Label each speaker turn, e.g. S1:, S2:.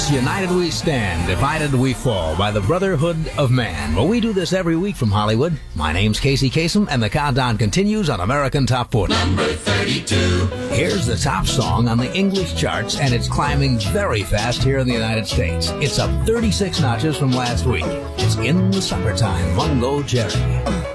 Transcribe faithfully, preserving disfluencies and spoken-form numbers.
S1: It's United We Stand, Divided We Fall by the Brotherhood of Man. Well, we do this every week from Hollywood. My name's Casey Kasem, and the countdown continues on American Top forty.
S2: Number thirty-two.
S1: Here's the top song on the English charts, and it's climbing very fast here in the United States. It's up thirty-six notches from last week. It's In the Summertime, Mungo Jerry.